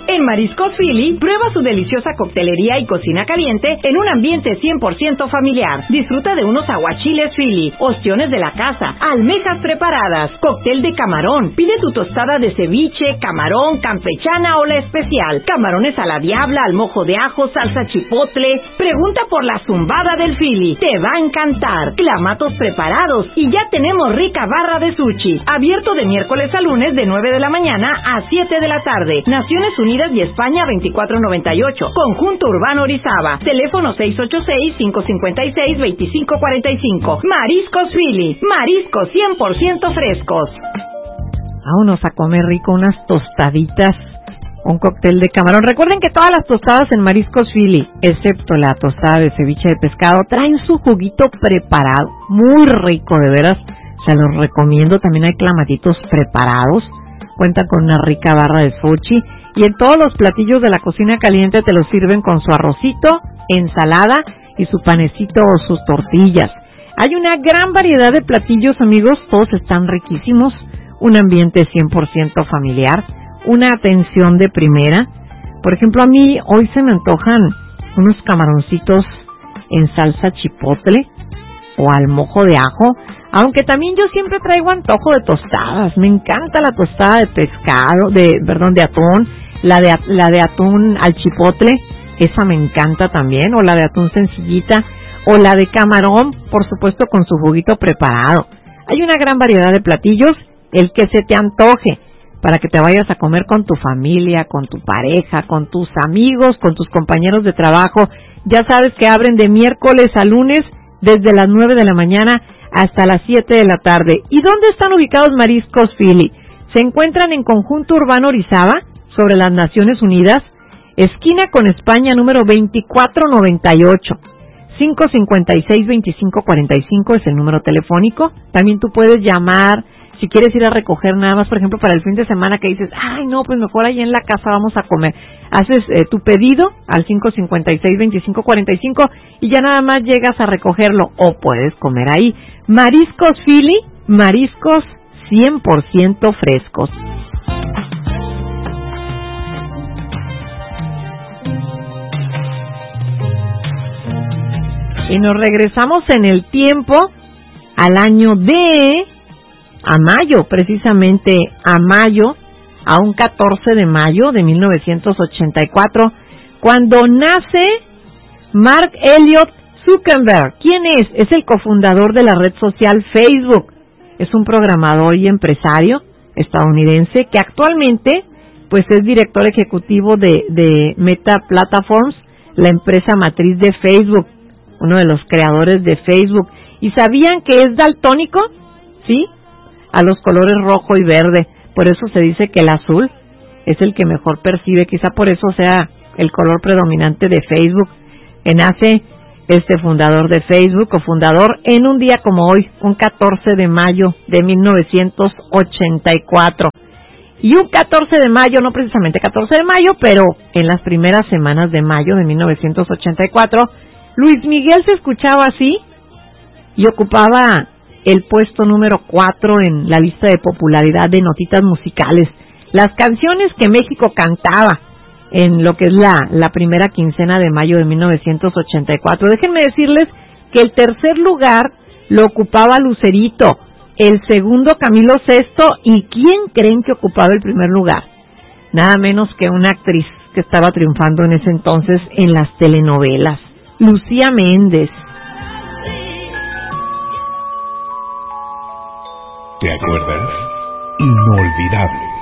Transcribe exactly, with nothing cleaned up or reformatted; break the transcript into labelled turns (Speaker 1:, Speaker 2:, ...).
Speaker 1: En Mariscos Philly, prueba su deliciosa coctelería y cocina caliente en un ambiente cien por ciento familiar. Disfruta de unos aguachiles Philly, ostiones de la casa, almejas preparadas, cóctel de camarón. Pide tu tostada de ceviche, camarón, campechana o la especial. Camarones a la diabla, al mojo de ajo, salsa chipotle. Pregunta por la zumbada del Philly. Te va a encantar. Clamatos preparados y ya tenemos rica barra de sushi. Abierto de miércoles a lunes de nueve de la mañana a siete de la tarde. Naciones Unidas y España veinticuatro noventa y ocho. Conjunto Urbano Orizaba. Teléfono seis ocho seis, cinco cinco seis, dos cinco cuatro cinco. Mariscos Philly. Mariscos cien por ciento frescos.
Speaker 2: Vámonos a comer rico unas tostaditas, un cóctel de camarón. Recuerden que todas las tostadas en Mariscos Philly, excepto la tostada de ceviche de pescado, traen su juguito preparado. Muy rico, de veras. Se los recomiendo. También hay clamatitos preparados. Cuentan con una rica barra de sushi. Y en todos los platillos de la cocina caliente te los sirven con su arrocito, ensalada y su panecito o sus tortillas. Hay una gran variedad de platillos, amigos. Todos están riquísimos. Un ambiente cien por ciento familiar. Una atención de primera. Por ejemplo, a mí hoy se me antojan unos camaroncitos en salsa chipotle o al mojo de ajo. Aunque también yo siempre traigo antojo de tostadas. Me encanta la tostada de pescado, de, perdón, de atún. La de, la de atún al chipotle, esa me encanta también. O la de atún sencillita. O la de camarón, por supuesto, con su juguito preparado. Hay una gran variedad de platillos. El que se te antoje, para que te vayas a comer con tu familia, con tu pareja, con tus amigos, con tus compañeros de trabajo. Ya sabes que abren de miércoles a lunes desde las nueve de la mañana hasta las siete de la tarde. ¿Y dónde están ubicados Mariscos Philly? Se encuentran en Conjunto Urbano Orizaba, sobre las Naciones Unidas, esquina con España, número veinticuatro noventa y ocho. cinco cinco seis, veinticinco cuarenta y cinco es el número telefónico. También tú puedes llamar si quieres ir a recoger nada más, por ejemplo, para el fin de semana que dices, ay, no, pues mejor ahí en la casa vamos a comer. Haces eh, tu pedido al cinco cinco seis, veinticinco cuarenta y cinco y ya nada más llegas a recogerlo o puedes comer ahí. Mariscos Philly, mariscos cien por ciento frescos. Y nos regresamos en el tiempo al año de... a mayo, precisamente a mayo, a un catorce de mayo de mil novecientos ochenta y cuatro, cuando nace Mark Elliott Zuckerberg. ¿Quién es? Es el cofundador de la red social Facebook. Es un programador y empresario estadounidense que actualmente pues es director ejecutivo de, de Meta Platforms, la empresa matriz de Facebook, uno de los creadores de Facebook. ¿Y sabían que es daltónico? ¿Sí? A los colores rojo y verde. Por eso se dice que el azul es el que mejor percibe. Quizá por eso sea el color predominante de Facebook. Que nace este fundador de Facebook, o fundador, en un día como hoy, un catorce de mayo de mil novecientos ochenta y cuatro. Y un catorce de mayo, no precisamente catorce de mayo, pero en las primeras semanas de mayo de mil novecientos ochenta y cuatro, Luis Miguel se escuchaba así y ocupaba el puesto número cuatro en la lista de popularidad de notitas musicales. Las canciones que México cantaba en lo que es la, la primera quincena de mayo de mil novecientos ochenta y cuatro. Déjenme decirles que el tercer lugar lo ocupaba Lucerito, el segundo Camilo Sesto, y ¿quién creen que ocupaba el primer lugar? Nada menos que una actriz que estaba triunfando en ese entonces en las telenovelas, Lucía Méndez.
Speaker 3: ¿Te acuerdas? Inolvidable.